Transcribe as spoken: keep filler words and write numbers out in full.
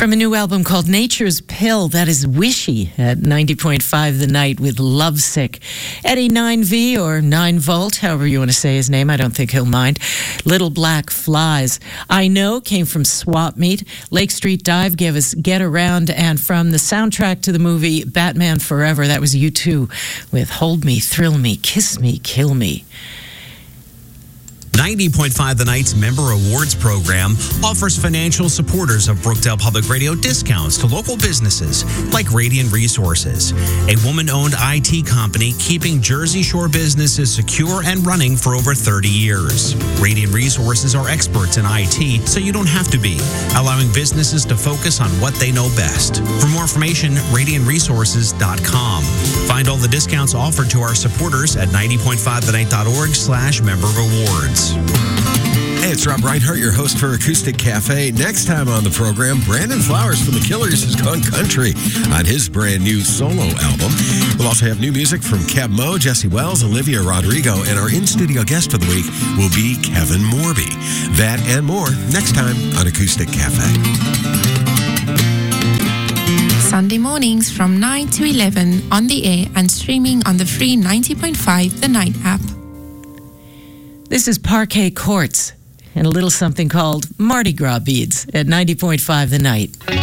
From a new album called Nature's Pill, that is Wishy at ninety point five The Night with Lovesick. Eddie nine V or nine volt, however you want to say his name, I don't think he'll mind. Little Black Flies. I Know came from Swap Meet. Lake Street Dive gave us Get Around, and from the soundtrack to the movie Batman Forever, that was U two with Hold Me, Thrill Me, Kiss Me, Kill Me. ninety point five The Night's Member Awards program offers financial supporters of Brookdale Public Radio discounts to local businesses like Radiant Resources, a woman-owned I T company keeping Jersey Shore businesses secure and running for over thirty years. Radiant Resources are experts in I T, so you don't have to be, allowing businesses to focus on what they know best. For more information, radiant resources dot com. Find all the discounts offered to our supporters at ninety point five the night dot org slash member rewards. Hey, it's Rob Reinhart, your host for Acoustic Cafe. Next time on the program, Brandon Flowers from The Killers has gone country on his brand new solo album. We'll also have new music from Keb Mo, Jesse Wells, Olivia Rodrigo, and our in-studio guest for the week will be Kevin Morby. That and more next time on Acoustic Cafe. Sunday mornings from nine to eleven on the air and streaming on the free ninety point five The Night app. This is Parquet Courts and a little something called Mardi Gras Beads at ninety point five The Night.